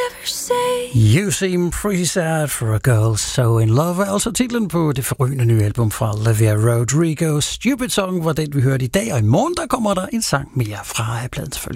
You Seem Pretty Sad for a Girl So In Love er altså titlen på det forrygende nye album fra Olivia Rodrigo. Stupid Song var det, vi hørte i dag, og i morgen der kommer der en sang mere fra pladen selvfølgelig.